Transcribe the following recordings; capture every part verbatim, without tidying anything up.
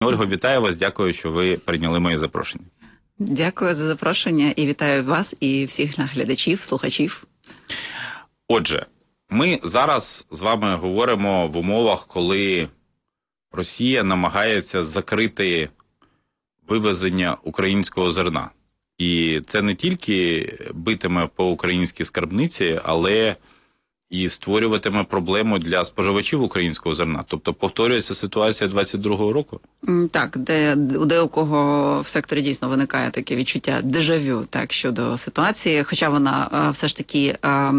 Ольго, вітаю вас, дякую, що ви прийняли моє запрошення. Дякую за запрошення і вітаю вас і всіх глядачів, слухачів. Отже, ми зараз з вами говоримо в умовах, коли Росія намагається закрити вивезення українського зерна. І це не тільки битиме по українській скарбниці, але і створюватиме проблему для споживачів українського зерна. Тобто повторюється ситуація двадцять другого року? Так, де у деякого в секторі дійсно виникає таке відчуття дежавю так, щодо ситуації, хоча вона все ж таки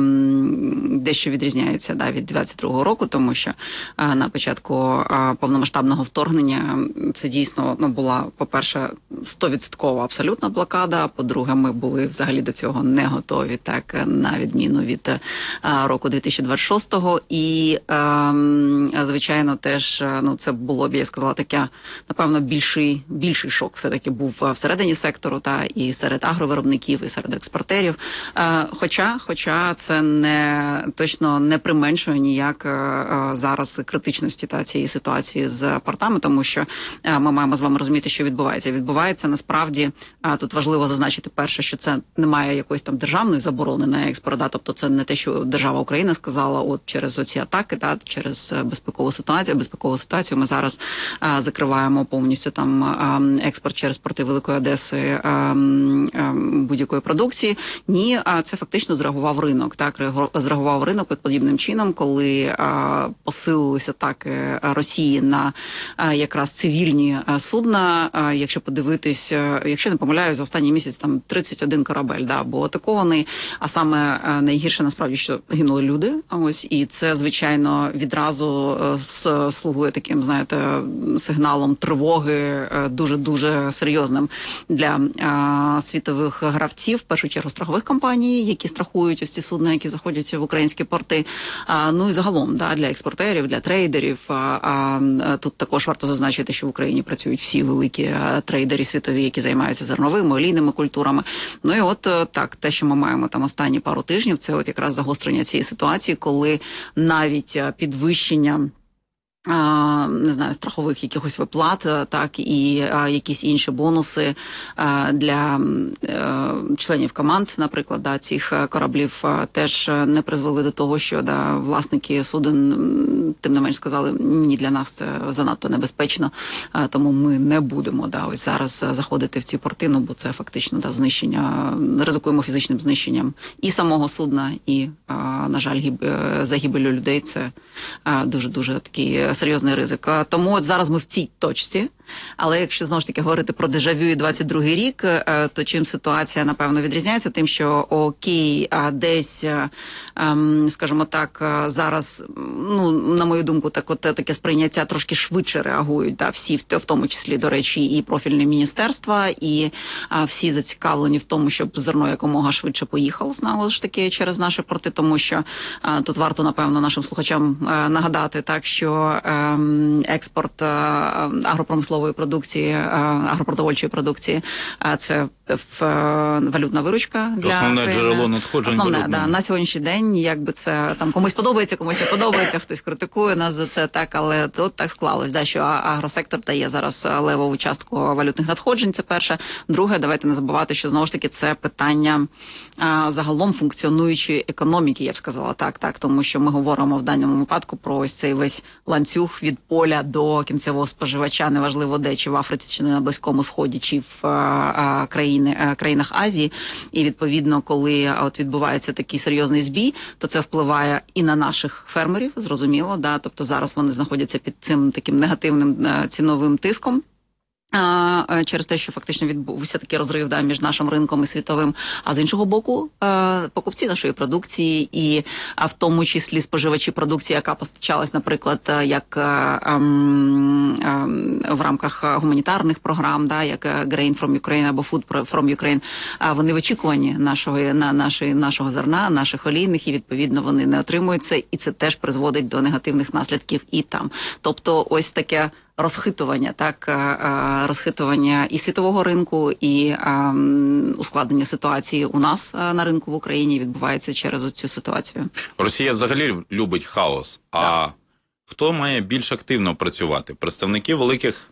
ем, дещо відрізняється да, від двадцять другого року, тому що е, на початку е, повномасштабного вторгнення це дійсно ну, була, по-перше, сто відсотків абсолютна блокада, по-друге, ми були взагалі до цього не готові, так, на відміну від е, року дві тисячі двадцять шостого, і, ем, звичайно, теж, ну, це було б, я сказала, таке, напевно, більший, більший шок все-таки був всередині сектору, та, і серед агровиробників, і серед експортерів. Е, хоча, хоча це не, точно не применшує ніяк е, зараз критичності та, цієї ситуації з портами, тому що е, ми маємо з вами розуміти, що відбувається. Відбувається, насправді, е, тут важливо зазначити перше, що це немає якоїсь там державної заборони на експорт, да, тобто це не те, що держава Україна сказала, от через оці атаки, та, через безпекову ситуацію, безпекову ситуацію ми зараз е, закриваємо повністю там е, експорт через порти Великої Одеси е, е, будь-якої продукції. Ні, а це фактично зреагував ринок. Так, зреагував ринок от подібним чином, коли е, посилилися атаки Росії на е, якраз цивільні е, судна. Е, якщо подивитись, е, якщо не помиляюсь, за останній місяць там тридцять один корабель, да, був атакований, а саме е, найгірше насправді, що гинули люди. Ось, і це, звичайно, відразу е, слугує таким, знаєте, сигналом тривоги дуже-дуже серйозним для е, світових гравців, в першу чергу страхових компаній, які страхують ось ці судна, які заходять в українські порти. Е, ну і загалом, да, для експортерів, для трейдерів. Е, е, тут також варто зазначити, що в Україні працюють всі великі е, трейдери світові, які займаються зерновими, олійними культурами. Ну і от е, так, те, що ми маємо там останні пару тижнів, це от якраз загострення цієї ситуації, коли навіть е, підвищення А, не знаю, страхових якихось виплат, так, і а, якісь інші бонуси а, для а, членів команд, наприклад, да, цих кораблів а, теж не призвели до того, що да, власники суден, тим не менш, сказали, ні, для нас це занадто небезпечно, а, тому ми не будемо да, ось зараз заходити в ці порти, ну, бо це фактично да, знищення, ризикуємо фізичним знищенням і самого судна, і, а, на жаль, гіб... загибелю людей. Це дуже-дуже такий серйозний ризик. Тому от зараз ми в цій точці. Але якщо, знову ж таки, говорити про дежавю і двадцять другий рік, то чим ситуація, напевно, відрізняється? Тим, що окей, десь, скажімо так, зараз, ну, на мою думку, так от таке сприйняття трошки швидше реагують, да, всі, в тому числі, до речі, і профільні міністерства, і всі зацікавлені в тому, щоб зерно якомога швидше поїхало, знову ж таки, через наші порти, тому що тут варто, напевно, нашим слухачам нагадати, так, що експорт агропромислової продукції, агропродовольчої продукції, це валютна виручка для основне країни. Джерело надходжень. Основне, да, на сьогоднішній день, якби це там комусь подобається, комусь не подобається, хтось критикує нас за це, так, але от так склалось, да, що агросектор дає зараз левову частку валютних надходжень, це перше. Друге, давайте не забувати, що знову ж таки це питання а, загалом функціонуючої економіки, я б сказала, так, так, тому що ми говоримо в даному випадку про ось цей весь ланцюг від поля до кінцевого споживача, неважливо де, чи в Африці, чи на Близькому Сході, чи в а, країни, а, країнах Азії. І, відповідно, коли от відбувається такий серйозний збій, то це впливає і на наших фермерів, зрозуміло, да, тобто зараз вони знаходяться під цим таким негативним а, ціновим тиском. Через те, що фактично відбувся такий розрив да, між нашим ринком і світовим, а з іншого боку покупці нашої продукції і в тому числі споживачі продукції, яка постачалась, наприклад, як в рамках гуманітарних програм, да, як Grain from Ukraine або Food from Ukraine, вони в очікуванні нашого, на нашої, нашого зерна, наших олійних, і відповідно вони не отримують це, і це теж призводить до негативних наслідків і там. Тобто ось таке розхитування, так, розхитування і світового ринку, і um, ускладнення ситуації у нас на ринку в Україні відбувається через цю ситуацію. Росія взагалі любить хаос. А так. Хто має більш активно працювати? Представники великих